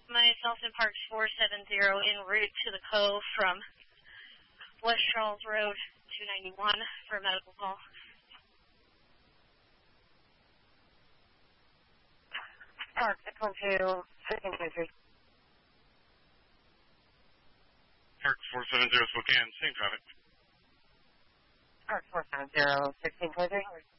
myself in Park 470 en route to the Cove from West Charles Road 291 for a medical call. Park 612, 1623. Park 470 Spokane, same traffic. Park 470, 1623.